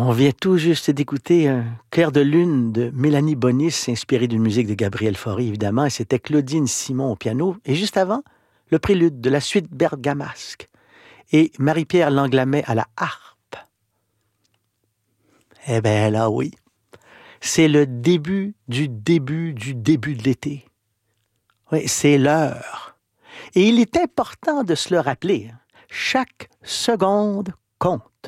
On vient tout juste d'écouter un Clair de lune de Mélanie Bonis, inspiré d'une musique de Gabriel Fauré, évidemment, et c'était Claudine Simon au piano. Et juste avant, le prélude de la suite bergamasque et Marie-Pierre Langlamet à la harpe. Eh bien là, oui, c'est le début de l'été. Oui, c'est l'heure. Et il est important de se le rappeler. Chaque seconde compte.